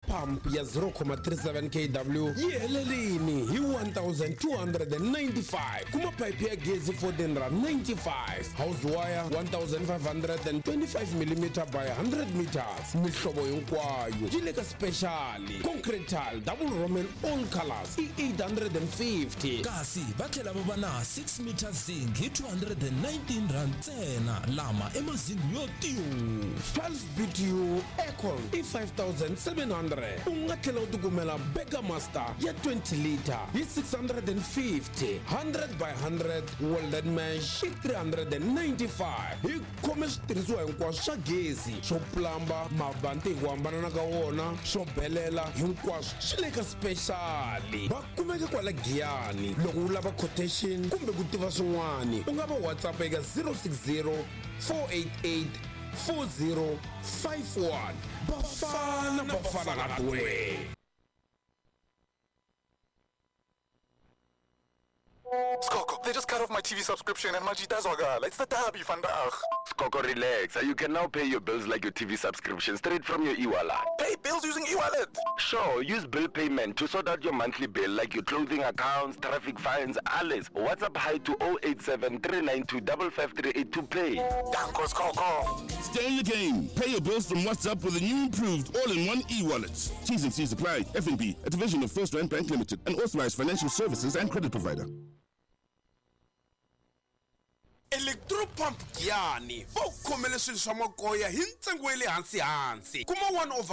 pump ya 0.37 kW yi helelini hi 1295 kuma pipe ya gezi 1495 house wire 1525 mm by 100 meters mihlobo hinkwayo yi le ka special concretal double roman all colors i 850 kasi bathlela babana 6 meter zinc hi 219 rand ntsena lama emazingi yo tiyo 12 BTU Econ i 5700 u nga tlhela u tikumela Bega Master ya 20 liter hi 650 100 by 100 welded mesh hi 395 hi khome switirhisiwa hinkwaswo swa gezi swo plumber mavanti hi ku hambana ka wona swo belela hinkwaswo swi le ka speciali va kumeka kwala Giyani loko u lava quotation kumbe ku tiva swin'wani u nga va WhatsApp eka 060 488 4051 Bafana Gatwe. Skoko, they just cut off my TV subscription and Majitazwagal. It's the derby, vandag. Skoko, relax. You can now pay your bills like your TV subscription straight from your e-wallet. Pay bills using e-wallet? Sure, use bill payment to sort out your monthly bill like your clothing accounts, traffic fines, alles. WhatsApp hi to 087 392 55382 to pay. Danko, Skoko. Stay in the game. Pay your bills from WhatsApp with a new improved all-in-one e-wallet. T's and C's apply. FNB, a division of First Rand Bank Limited, an authorized financial services and credit provider. Electropump Giyani va ku khomele swilo swa makoya hi ntsengo wa le hansi kuma 1/4